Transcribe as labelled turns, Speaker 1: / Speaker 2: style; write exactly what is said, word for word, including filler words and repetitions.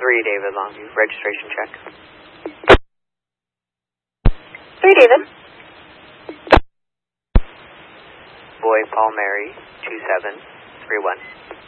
Speaker 1: three, David Longview. Registration check.
Speaker 2: three, David.
Speaker 1: Boy, Paul, Mary, two seven three one.